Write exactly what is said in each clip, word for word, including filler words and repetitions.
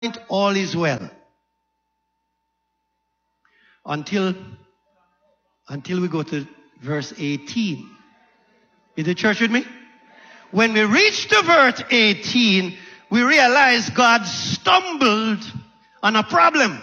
all is well. Until, until we go to verse eighteen. Is the church with me? When we reach to verse eighteen, we realize God stumbled on a problem.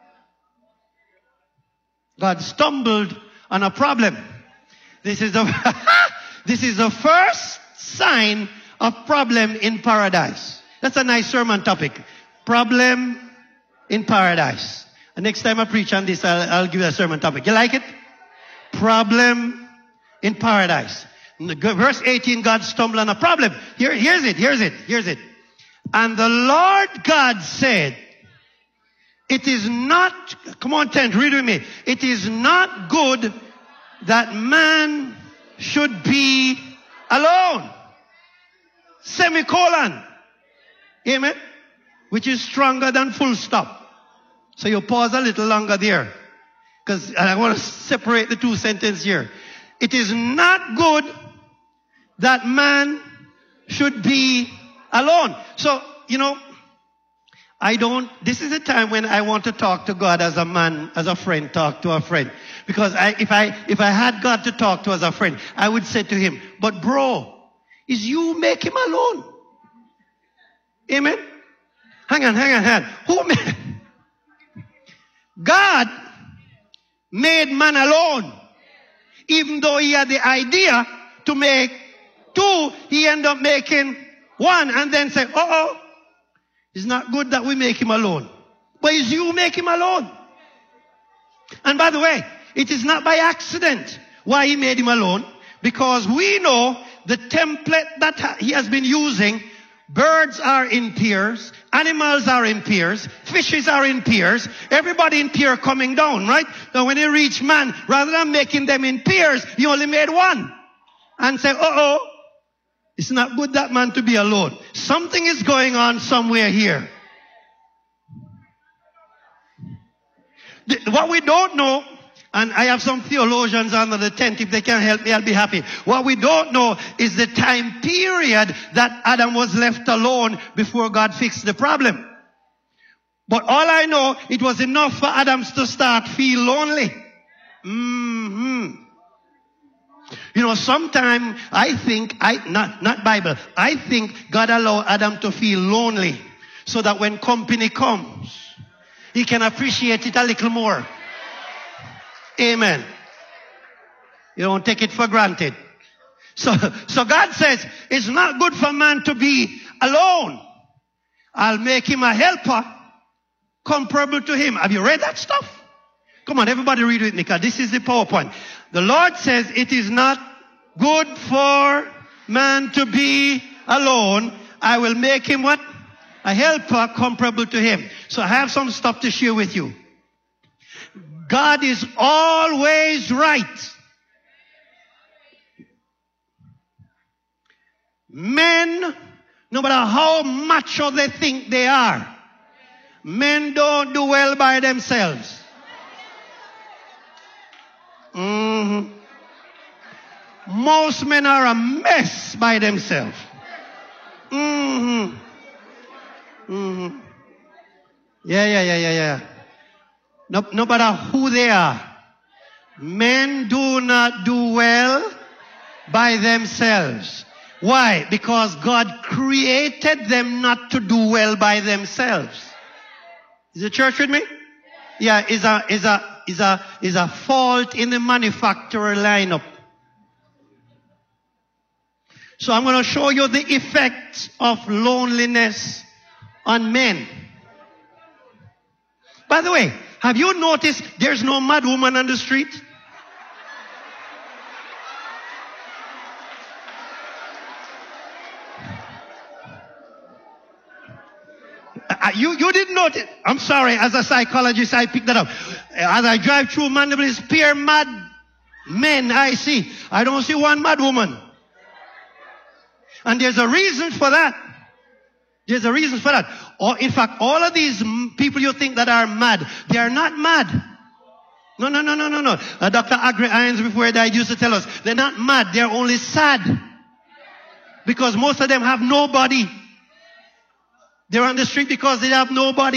God stumbled on a problem. This is the, this is the first sign of problem in paradise. That's a nice sermon topic. Problem in paradise. And next time I preach on this, I'll, I'll give you a sermon topic. You like it? Problem in paradise. Verse eighteen, God stumbled on a problem. Here, here's it, here's it, here's it. And the Lord God said, it is not, come on, tent, read with me. It is not good that man should be alone. Semicolon. Amen. Which is stronger than full stop. So you pause a little longer there. Because I want to separate the two sentences here. It is not good that man should be alone. So, you know, I don't, this is a time when I want to talk to God as a man, as a friend, talk to a friend. Because I, if I, if I had God to talk to as a friend, I would say to him, but bro, is you make him alone? Amen? Hang on, hang on, hang on. Who made, God made man alone. Even though he had the idea to make two, he ended up making one and then say, uh-oh, it's not good that we make him alone. But it's you make him alone. And by the way, it is not by accident why he made him alone. Because we know the template that he has been using. Birds are in pairs. Animals are in pairs. Fishes are in pairs. Everybody in pair coming down, right? So when he reached man, rather than making them in pairs, he only made one. And say, uh-oh, it's not good that man to be alone. Something is going on somewhere here. The, what we don't know, and I have some theologians under the tent, if they can help me, I'll be happy. What we don't know is the time period that Adam was left alone before God fixed the problem. But all I know, it was enough for Adam to start feel lonely. Mm-hmm. You know, sometimes I think, I not, not Bible, I think God allowed Adam to feel lonely so that when company comes, he can appreciate it a little more. Amen. You don't take it for granted. So, so God says, it's not good for man to be alone. I'll make him a helper comparable to him. Have you read that stuff? Come on, everybody read with me, because this is the PowerPoint. The Lord says it is not good for man to be alone. I will make him what? A helper comparable to him. So I have some stuff to share with you. God is always right. Men, no matter how macho they think they are, men don't do well by themselves. Mm-hmm. Most men are a mess by themselves. Mm-hmm. Mm-hmm. Yeah, yeah, yeah, yeah, yeah. No, no matter who they are, men do not do well by themselves. Why? Because God created them not to do well by themselves. Is the church with me? Yeah, is a is a is a is a fault in the manufacturer lineup. So I'm going to show you the effects of loneliness on men. By the way, have you noticed there's no mad woman on the street? Uh, you, you didn't notice. I'm sorry, as a psychologist, I picked that up. As I drive through Mandeville's pure mad men, I see. I don't see one mad woman. And there's a reason for that. There's a reason for that. Or in fact, all of these people you think that are mad, they are not mad. No, no, no, no, no, no. Uh, Doctor Agri Irons before he died used to tell us, they're not mad, they're only sad. Because most of them have nobody. They're on the street because they have nobody